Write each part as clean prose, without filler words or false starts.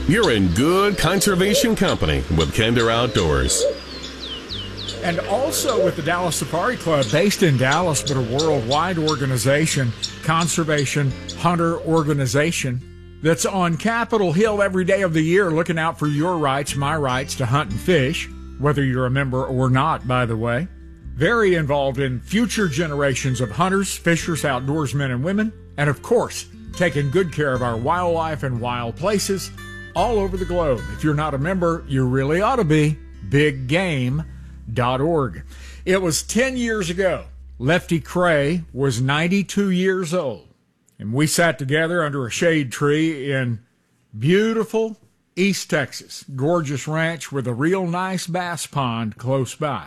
You're in good conservation company with Kinder Outdoors. And also with the Dallas Safari Club, based in Dallas, but a worldwide organization, Conservation Hunter Organization, that's on Capitol Hill every day of the year looking out for your rights, my rights to hunt and fish, whether you're a member or not, by the way. Very involved in future generations of hunters, fishers, outdoorsmen and women, and of course, taking good care of our wildlife and wild places all over the globe. If you're not a member, you really ought to be. BigGame.org. It was 10 years ago. Lefty Kreh was 92 years old, and we sat together under a shade tree in beautiful East Texas. Gorgeous ranch with a real nice bass pond close by.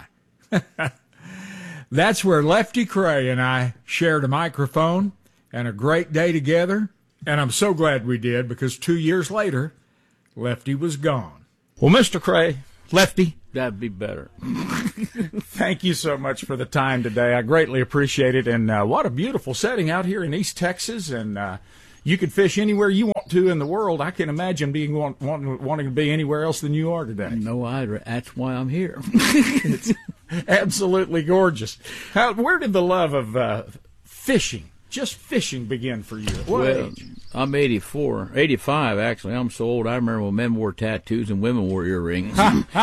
That's where Lefty Kreh and I shared a microphone and a great day together, and I'm so glad we did, because 2 years later, Lefty was gone. Well, Mr. Kreh, Lefty, that'd be better. Thank you so much for the time today. I greatly appreciate it. And what a beautiful setting out here in East Texas. And you could fish anywhere you want to in the world. I can imagine being wanting to be anywhere else than you are today. No, that's why I'm here. It's absolutely gorgeous. Where did the love of fishing, just fishing, begin for you? At what age? I'm 85 actually. I'm so old I remember when men wore tattoos and women wore earrings.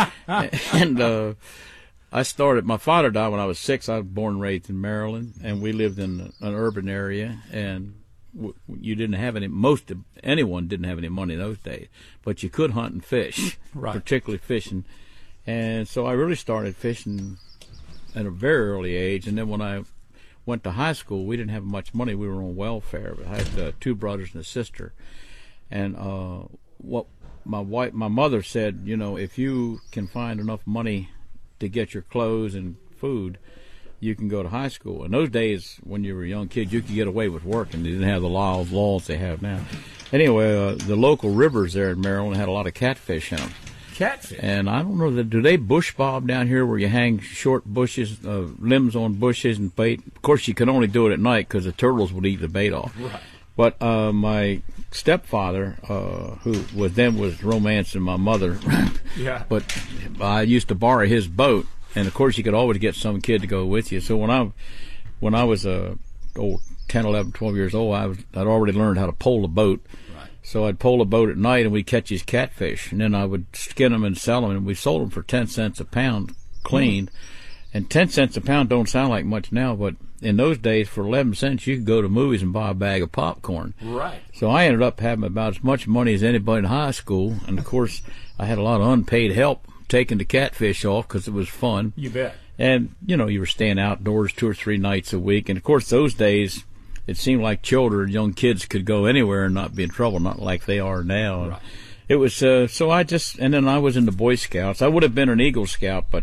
And I started, my father died when I was 6. I was born and raised in Maryland, and we lived in an urban area, and you didn't have anyone didn't have any money in those days, but you could hunt and fish, right. Particularly fishing. And so I really started fishing at a very early age, and then when I went to high school, we didn't have much money. We were on welfare. But I had 2 brothers and a sister. And what my mother said, you know, if you can find enough money to get your clothes and food, you can go to high school. In those days, when you were a young kid, you could get away with work, and they didn't have the laws they have now. Anyway, the local rivers there in Maryland had a lot of catfish in them. Catfish? And I don't know, do they bush bob down here where you hang short bushes, limbs on bushes and bait? Of course, you can only do it at night because the turtles would eat the bait off. Right. But my stepfather, who was romancing my mother, yeah. But I used to borrow his boat, and of course you could always get some kid to go with you. So when I was 10, 11, 12 years old, I'd already learned how to pole a boat. So I'd pole a boat at night, and we'd catch these catfish, and then I would skin them and sell them, and we sold them for 10 cents a pound cleaned. And 10 cents a pound don't sound like much now, but in those days, for 11 cents, you could go to movies and buy a bag of popcorn. Right. So I ended up having about as much money as anybody in high school, and of course, I had a lot of unpaid help taking the catfish off because it was fun. You bet. And, you know, you were staying outdoors 2 or 3 nights a week, and of course, those days, it seemed like children, young kids could go anywhere and not be in trouble, not like they are now. Right. It was, so I just, and then I was in the Boy Scouts. I would have been an Eagle Scout, but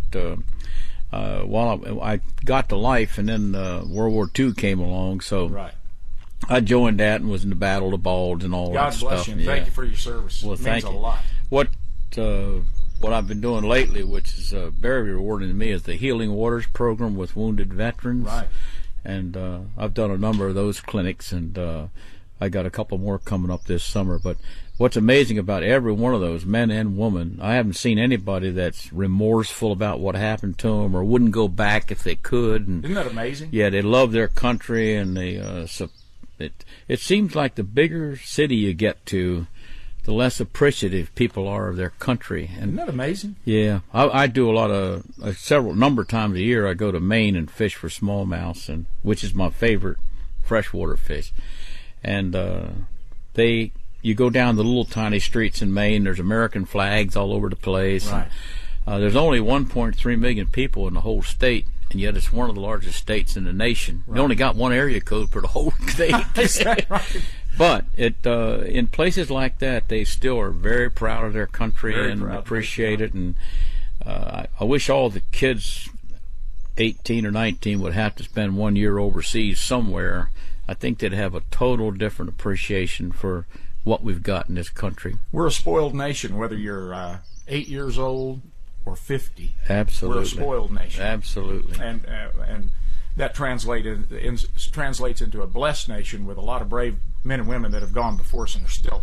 while I got to life, and then World War II came along, so right. I joined that and was in the Battle of the Bulge and all that stuff. God bless you, and thank you for your service. Well, it thank means you. a lot. What I've been doing lately, which is very rewarding to me, is the Healing Waters program with wounded veterans. Right. And I've done a number of those clinics, and I got a couple more coming up this summer. But what's amazing about every one of those, men and women, I haven't seen anybody that's remorseful about what happened to them or wouldn't go back if they could. And isn't that amazing? Yeah, they love their country, and it seems like the bigger city you get to, the less appreciative people are of their country. And isn't that amazing? Yeah, I do a lot of number of times a year. I go to Maine and fish for smallmouth, and which is my favorite freshwater fish. And you go down the little tiny streets in Maine. There's American flags all over the place. Right. And, there's only 1.3 million people in the whole state, and yet it's one of the largest states in the nation. Right. They only got one area code for the whole state. Is that right? But in places like that, they still are very proud of their country and appreciate it. And I wish all the kids 18 or 19 would have to spend 1 year overseas somewhere. I think they'd have a total different appreciation for what we've got in this country. We're a spoiled nation, whether you're 8 years old or 50. Absolutely. We're a spoiled nation. Absolutely. And that translates into a blessed nation with a lot of brave men and women that have gone before us and are still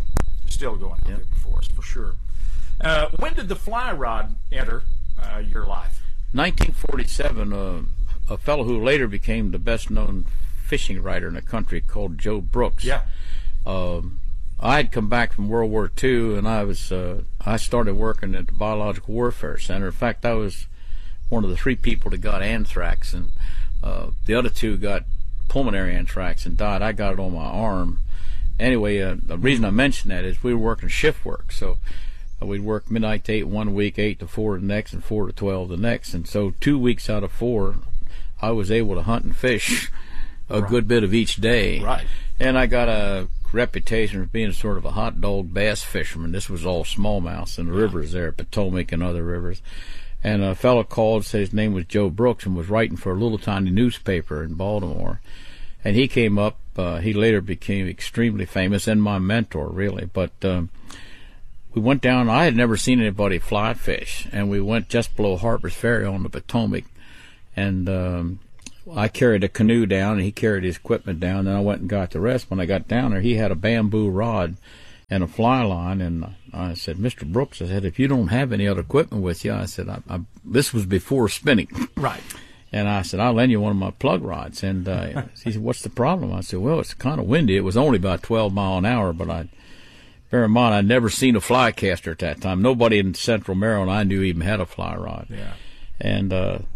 Still going out there before us, for sure. When did the fly rod enter your life? 1947, a fellow who later became the best-known fishing writer in the country called Joe Brooks. Yeah. I had come back from World War II, and I started working at the Biological Warfare Center. In fact, I was one of the 3 people that got anthrax, and the other 2 got pulmonary anthrax and died. I got it on my arm. Anyway, the reason I mention that is we were working shift work, so we'd work midnight to 8 one week, 8 to 4 the next, and 4 to 12 the next. And so 2 weeks out of 4, I was able to hunt and fish a good bit of each day. Right. And I got a reputation for being sort of a hot dog bass fisherman. This was all smallmouths in the rivers there, Potomac and other rivers. And a fellow called, said his name was Joe Brooks, and was writing for a little tiny newspaper in Baltimore. And he came up, he later became extremely famous, and my mentor, really. But we went down, I had never seen anybody fly fish, and we went just below Harper's Ferry on the Potomac. And I carried a canoe down, and he carried his equipment down, and I went and got the rest. When I got down there, he had a bamboo rod and a fly line, and I said, Mr. Brooks, I said, if you don't have any other equipment with you, I said, this was before spinning. Right. And I said, I'll lend you one of my plug rods. And he said, what's the problem? I said, well, it's kind of windy. It was only about 12 miles an hour, but bear in mind, I'd never seen a fly caster at that time. Nobody in Central Maryland I knew even had a fly rod. Yeah. And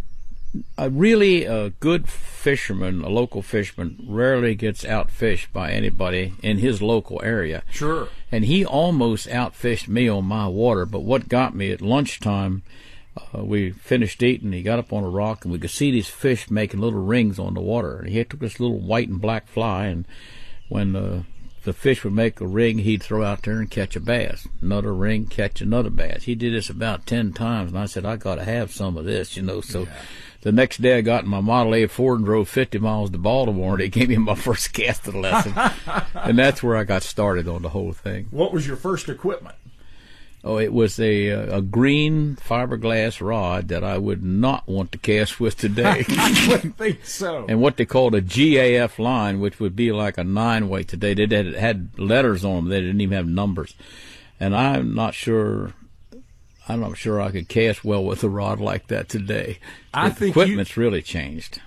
a good fisherman, a local fisherman, rarely gets outfished by anybody in his local area. Sure. And he almost outfished me on my water, but what got me at lunchtime, we finished eating, he got up on a rock, and we could see these fish making little rings on the water. And he took this little white and black fly, and when the fish would make a ring, he'd throw out there and catch a bass. Another ring, catch another bass. He did this about 10 times, and I said, I got to have some of this, So the next day I got in my Model A Ford and drove 50 miles to Baltimore, and they gave me my first casting lesson. And that's where I got started on the whole thing. What was your first equipment? Oh, it was a green fiberglass rod that I would not want to cast with today. I wouldn't think so. And what they called a GAF line, which would be like a 9-weight today. They had letters on them. They didn't even have numbers. And I'm not sure I could cast well with a rod like that today. I the think equipment's really changed.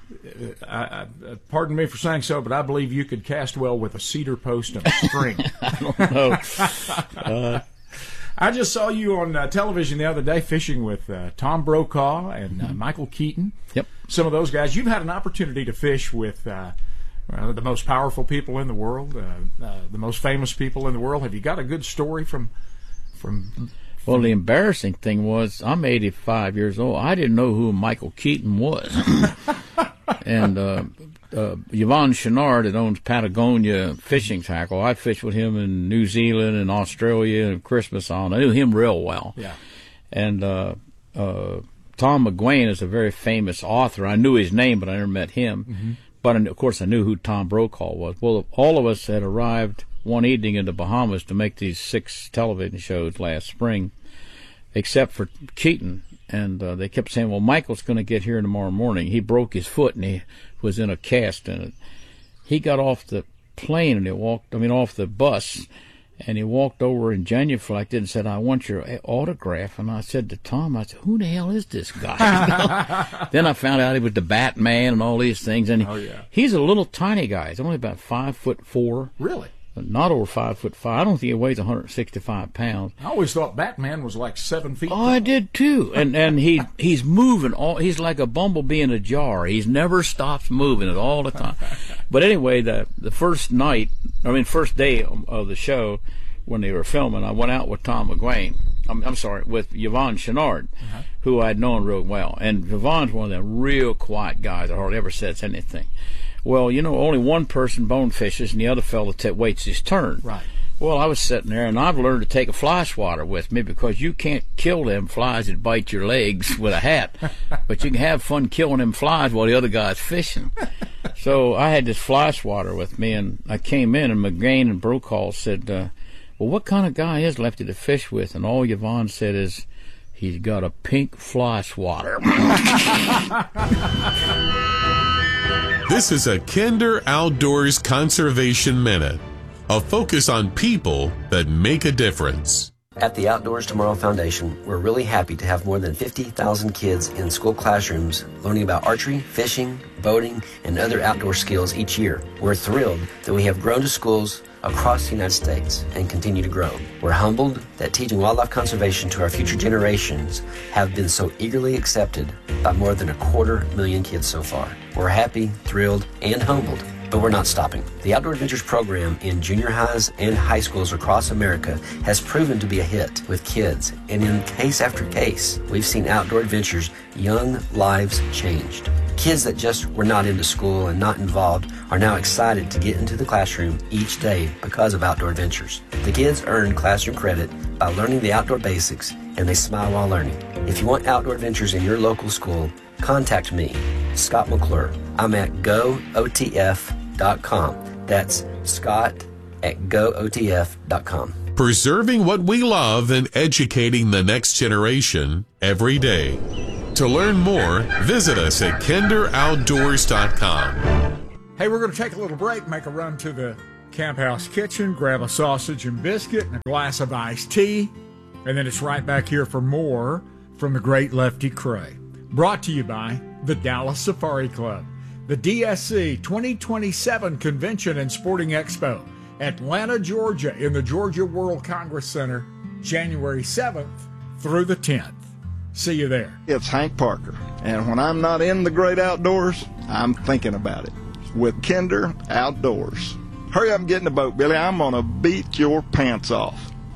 Pardon me for saying so, but I believe you could cast well with a cedar post and a string. I don't know. I just saw you on television the other day fishing with Tom Brokaw and Michael Keaton. Yep. Some of those guys. You've had an opportunity to fish with the most powerful people in the world, the most famous people in the world. Have you got a good story from? Well, the embarrassing thing was I'm 85 years old. I didn't know who Michael Keaton was. And Yvon Chouinard, that owns Patagonia Fishing Tackle, I fished with him in New Zealand and Australia and Christmas Island. I knew him real well. Yeah. And Tom McGuane is a very famous author. I knew his name, but I never met him. Mm-hmm. But, of course, I knew who Tom Brokaw was. Well, all of us had arrived one evening in the Bahamas to make these 6 television shows last spring, except for Keaton. And they kept saying, well, Michael's going to get here tomorrow morning. He broke his foot, and he was in a cast. And he got off the plane, and off the bus, and he walked over and genuflected and said, I want your autograph. And I said to Tom, who the hell is this guy? Then I found out he was the Batman and all these things. And he's a little tiny guy. He's only about 5'4". Really? Not over 5'5". I don't think he weighs 165 pounds. I always thought Batman was like 7 feet. Oh, I did too. And he's moving. He's like a bumblebee in a jar. He never stops moving it all the time. But anyway, the first day of the show when they were filming, I went out with Tom McGuane. With Yvon Chouinard, who I'd known real well. And Yvon's one of them real quiet guys that hardly ever says anything. Well, only one person bone fishes, and the other fellow waits his turn. Right. Well, I was sitting there, and I've learned to take a fly swatter with me because you can't kill them flies that bite your legs with a hat, but you can have fun killing them flies while the other guy's fishing. So I had this fly swatter with me, and I came in, and McGuane and Brokaw said, well, what kind of guy is Lefty to fish with? And all Yvon said is, he's got a pink fly swatter. This is a Kinder Outdoors Conservation Minute. a focus on people that make a difference. At the Outdoors Tomorrow Foundation, we're really happy to have more than 50,000 kids in school classrooms learning about archery, fishing, boating, and other outdoor skills each year. We're thrilled that we have grown to schools across the United States and continue to grow. We're humbled that teaching wildlife conservation to our future generations have been so eagerly accepted by more than 250,000 kids so far. We're happy, thrilled, and humbled. But we're not stopping. The Outdoor Adventures program in junior highs and high schools across America has proven to be a hit with kids. And in case after case, we've seen Outdoor Adventures' young lives changed. Kids that just were not into school and not involved are now excited to get into the classroom each day because of Outdoor Adventures. The kids earn classroom credit by learning the outdoor basics, and they smile while learning. If you want Outdoor Adventures in your local school, contact me, Scott McClure. I'm at GoOTF.com. That's Scott at GoOTF.com. Preserving what we love and educating the next generation every day. To learn more, visit us at KinderOutdoors.com. Hey, we're going to take a little break, make a run to the Camp House kitchen, grab a sausage and biscuit and a glass of iced tea, and then it's right back here for more from the great Lefty Kreh. Brought to you by the Dallas Safari Club. The DSC 2027 Convention and Sporting Expo, Atlanta, Georgia, in the Georgia World Congress Center, January 7th through the 10th. See you there. It's Hank Parker, and when I'm not in the great outdoors, I'm thinking about it with Kinder Outdoors. Hurry up and get in the boat, Billy. I'm going to beat your pants off.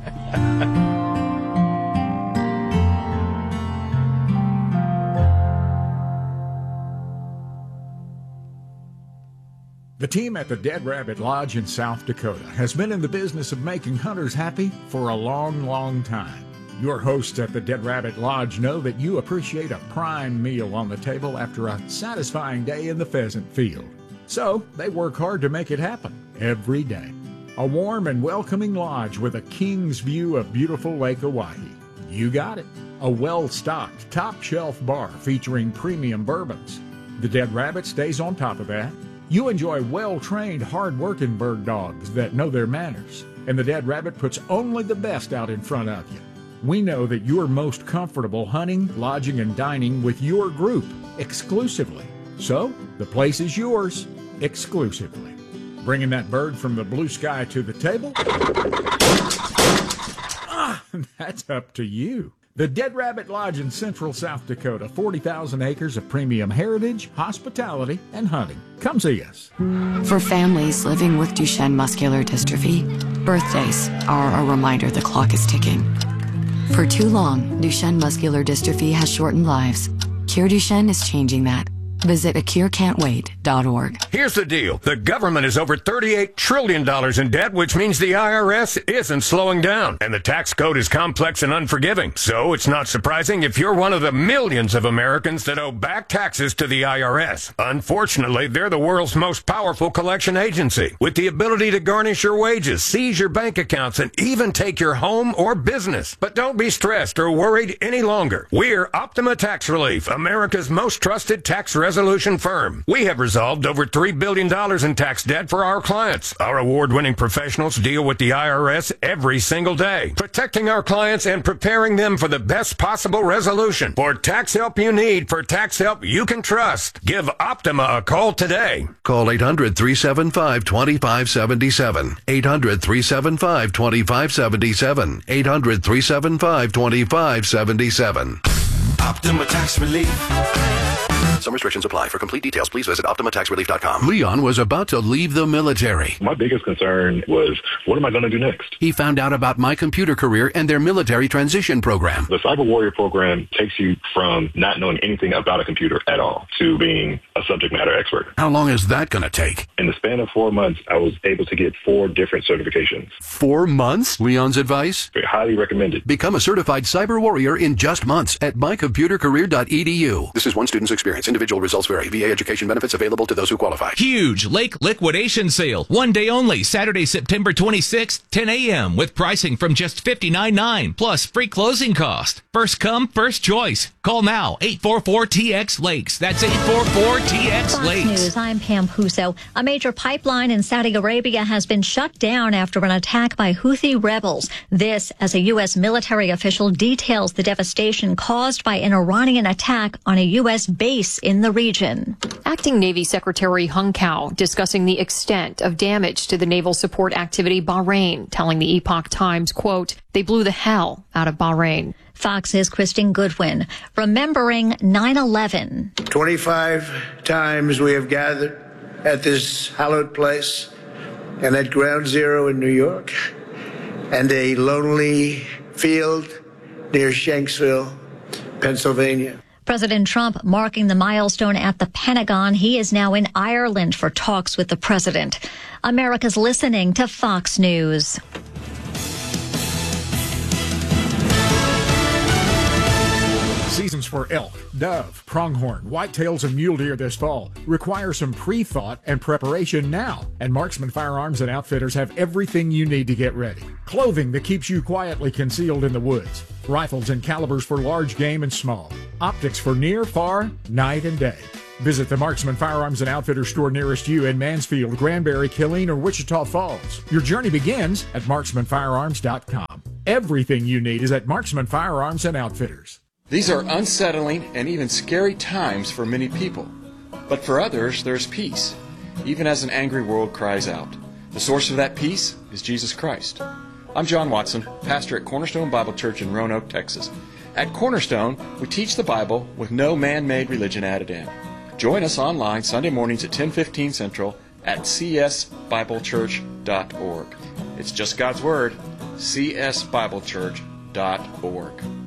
The team at the Dead Rabbit Lodge in South Dakota has been in the business of making hunters happy for a long, long time. Your hosts at the Dead Rabbit Lodge know that you appreciate a prime meal on the table after a satisfying day in the pheasant field. So they work hard to make it happen every day. A warm and welcoming lodge with a king's view of beautiful Lake Oahe. You got it. A well-stocked, top-shelf bar featuring premium bourbons. The Dead Rabbit stays on top of that. You enjoy well-trained, hard-working bird dogs that know their manners, and the Dead Rabbit puts only the best out in front of you. We know that you're most comfortable hunting, lodging, and dining with your group exclusively. So, the place is yours exclusively. Bringing that bird from the blue sky to the table? That's up to you. The Dead Rabbit Lodge in Central South Dakota, 40,000 acres of premium heritage, hospitality, and hunting. Come see us. For families living with Duchenne muscular dystrophy, birthdays are a reminder the clock is ticking. For too long, Duchenne muscular dystrophy has shortened lives. Cure Duchenne is changing that. Visit acurecan'twait.org. Here's the deal. The government is over $38 trillion in debt, which means the IRS isn't slowing down. And the tax code is complex and unforgiving. So it's not surprising if you're one of the millions of Americans that owe back taxes to the IRS. Unfortunately, they're the world's most powerful collection agency, with the ability to garnish your wages, seize your bank accounts, and even take your home or business. But don't be stressed or worried any longer. We're Optima Tax Relief, America's most trusted tax resolution firm. We have resolved over $3 billion in tax debt for our clients. Our award-winning professionals deal with the IRS every single day, protecting our clients and preparing them for the best possible resolution. For tax help you need, for tax help you can trust, give Optima a call today. Call 800-375-2577. 800-375-2577. 800-375-2577. Optima Tax Relief. Some restrictions apply. For complete details, please visit OptimaTaxRelief.com. Leon was about to leave the military. My biggest concern was, what am I going to do next? He found out about My Computer Career and their military transition program. The Cyber Warrior program takes you from not knowing anything about a computer at all to being a subject matter expert. How long is that going to take? In the span of 4 months, I was able to get 4 different certifications. 4 months? Leon's advice? Highly recommended. Become a certified cyber warrior in just months at mycomputercareer.edu. This is one student's experience. products. Individual results vary. VA education benefits available to those who qualify. Huge lake liquidation sale. One day only. Saturday, September 26th, 10 a.m. with pricing from just $59.9 plus free closing cost. First come, first choice. Call now. 844-TX-LAKES. That's 844-TX-LAKES. Fox News, I'm Pam Huso. A major pipeline in Saudi Arabia has been shut down after an attack by Houthi rebels. This, as a U.S. military official details the devastation caused by an Iranian attack on a U.S. base in the region. Acting Navy Secretary Hung Cao discussing the extent of damage to the naval support activity Bahrain, telling the Epoch Times, quote, they blew the hell out of Bahrain. Fox's Kristen Goodwin, remembering 9/11. 25 times we have gathered at this hallowed place and at Ground Zero in New York and a lonely field near Shanksville, Pennsylvania. President Trump marking the milestone at the Pentagon. He is now in Ireland for talks with the president. America's listening to Fox News. Seasons for elk, dove, pronghorn, whitetails, and mule deer this fall require some pre-thought and preparation now. And Marksman Firearms and Outfitters have everything you need to get ready. Clothing that keeps you quietly concealed in the woods. Rifles and calibers for large game and small. Optics for near, far, night and day. Visit the Marksman Firearms and Outfitters store nearest you in Mansfield, Granbury, Killeen, or Wichita Falls. Your journey begins at marksmanfirearms.com. Everything you need is at Marksman Firearms and Outfitters. These are unsettling and even scary times for many people. But for others, there's peace, even as an angry world cries out. The source of that peace is Jesus Christ. I'm John Watson, pastor at Cornerstone Bible Church in Roanoke, Texas. At Cornerstone, we teach the Bible with no man-made religion added in. Join us online Sunday mornings at 10:15 Central at csbiblechurch.org. It's just God's Word, csbiblechurch.org.